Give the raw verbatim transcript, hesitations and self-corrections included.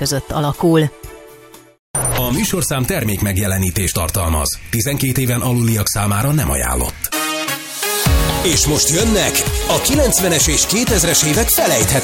között alakul. A műsorszám termék megjelenítést tartalmaz. tizenkét éven aluliak számára nem ajánlott. És most jönnek a kilencvenes és kétezres évek felejthetetlen